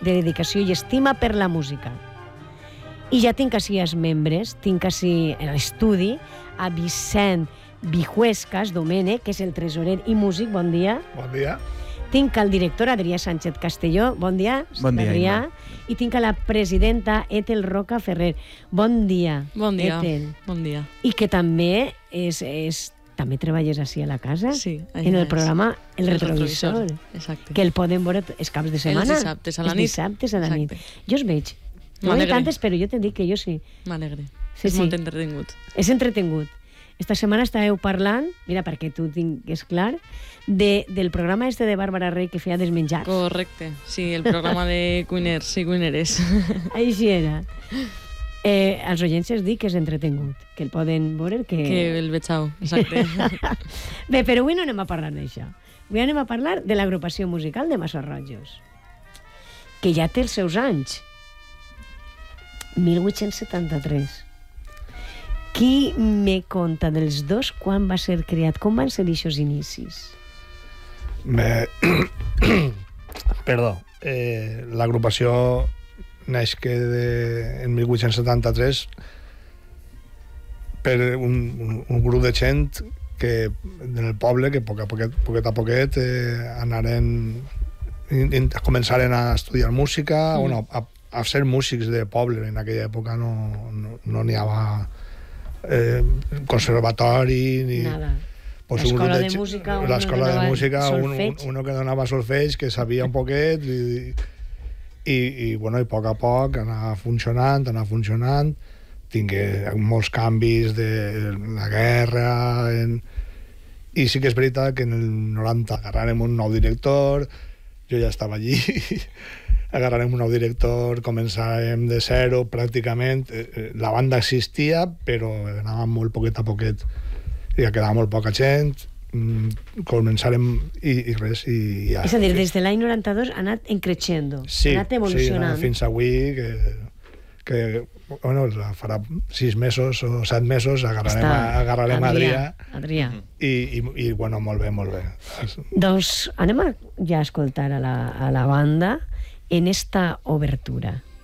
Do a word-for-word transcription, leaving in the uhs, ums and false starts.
de dedicació i estima per la música. I ja tinc així els membres, tinc així en l'estudi a Vicent Vijuescas Domènech, que és el tresorer i músic. Bon dia. Bon dia. Tinc el director Adrià Sánchez Castelló. Bon dia, bon dia Adrià. I tinc a la presidenta Ethel Roca Ferrer. Bon dia, Bon dia, Ethel. bon dia. I que també és, és també treballes així a la casa? Sí. En el programa El, El Retrovisor. retrovisor, exacte. Que el poden veure els caps de setmana. Els dissabtes a la nit. Els dissabtes a la nit. Exacte. Jo els veig. No veig tantes, però jo t'he dit que jo sí. M'alegre. Sí, és sí. molt entretingut. És entretingut. Esta setmana estàveu parlant, mira, perquè tu tingués clar, de, del programa este de Bàrbara Rey que feia dels menjars. Correcte. Sí, el programa de cuiners i cuineres. Així era. Eh, als oients es dic que és entretingut, que el poden veure, que... Que el vegeu, exacte. Bé, però avui no anem a parlar d'això. Avui anem a parlar de l'agrupació musical de Massot-Rojos, que ja té els seus anys. mil vuit-cents setanta-tres. Qui me conta dels dos quan va ser creat? Com van ser aquests inicis? Bé, perdó, eh, l'agrupació neix que de, en mil vuit-cents setanta-tres per un, un, un grup de gent que en el poble que poc a poquet, poquet a poquet eh, anaren in, in, començaren a estudiar música, mm. bueno, a, a ser músics de poble. En aquella època no n'hi no, no havia eh, conservatori ni nada. Pues l'escola de, de música, uno, l'escola de música un, solfeig. uno que donava solfeig, que sabia un poquet i, i, i, bueno, i a poc a poc anava funcionant, anava funcionant. Tingué molts canvis de la guerra en... i sí que és veritat que en el noranta agarrarem un nou director, jo ja estava allí, agarrarem un nou director, començarem de zero pràcticament. La banda existia, però anava molt poquet a poquet, ja quedava molt poca gent, començarem i, i res, i ja. És a dir, des de l'any noranta-dos ha anat encreixendo, sí, ha anat evolucionant. Sí, fins avui, que, que bueno, farà sis mesos o set mesos agarrarem, Està, agarrarem Adrià, Adrià. I, i, i, bueno, molt bé, molt bé. Doncs anem a ja a escoltar a la, a la banda en esta obertura.